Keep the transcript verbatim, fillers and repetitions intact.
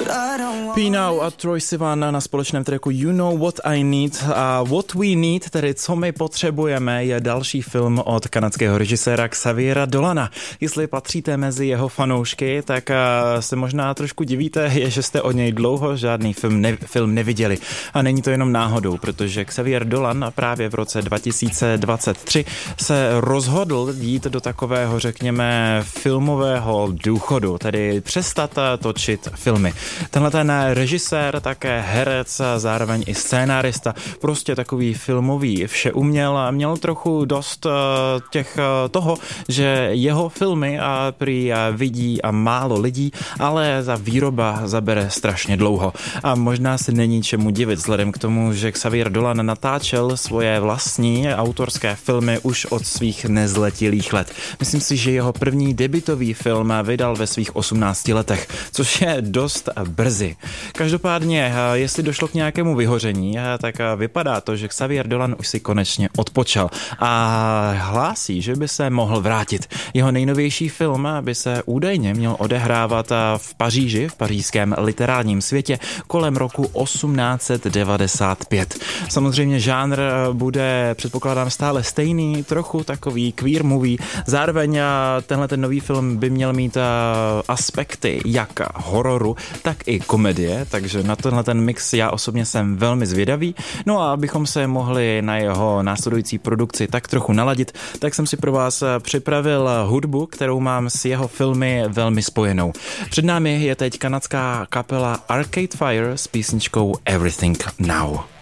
P-Now a Troye Sivan na společném tracku You Know What I Need a What We Need, tedy co my potřebujeme, je další film od kanadského režiséra Xaviera Dolana. Jestli patříte mezi jeho fanoušky, tak se možná trošku divíte, je, že jste od něj dlouho žádný film, ne, film neviděli. A není to jenom náhodou, protože Xavier Dolan právě v roce dva tisíce dvacet tři se rozhodl jít do takového, řekněme, filmového důchodu, tedy přestat točit filmy. Tenhle ten režisér, také herec, zároveň i scénárista, prostě takový filmový všeuměl a měl trochu dost těch toho, že jeho filmy a prý vidí a málo lidí, ale za výroba zabere strašně dlouho. A možná se není čemu divit vzhledem k tomu, že Xavier Dolan natáčel svoje vlastní autorské filmy už od svých nezletilých let. Myslím si, že jeho první debutový film vydal ve svých osmnácti letech, což je dost brzy. Každopádně, jestli došlo k nějakému vyhoření, tak vypadá to, že Xavier Dolan už si konečně odpočal a hlásí, že by se mohl vrátit. Jeho nejnovější film by se údajně měl odehrávat v Paříži, v pařížském literárním světě kolem roku osmnáct set devadesát pět. Samozřejmě žánr bude, předpokládám, stále stejný, trochu takový queer movie. Zároveň tenhle ten nový film by měl mít aspekty jak hororu, tak i komedie, takže na tenhle ten mix já osobně jsem velmi zvědavý. No a abychom se mohli na jeho následující produkci tak trochu naladit, tak jsem si pro vás připravil hudbu, kterou mám s jeho filmy velmi spojenou. Před námi je teď kanadská kapela Arcade Fire s písničkou Everything Now.